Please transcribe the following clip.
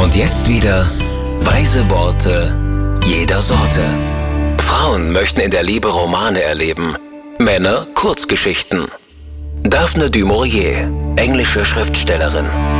Und jetzt wieder weise Worte jeder Sorte. Frauen möchten in der Liebe Romane erleben, Männer Kurzgeschichten. Daphne du Maurier, englische Schriftstellerin.